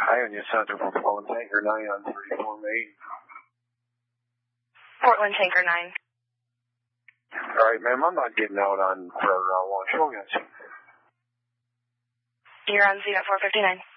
Ionia Center for Portland Tanker 9 on 34 May. Portland Tanker 9. Alright, ma'am, I'm not getting out on for launch. We'll get you. You're on Z at 459.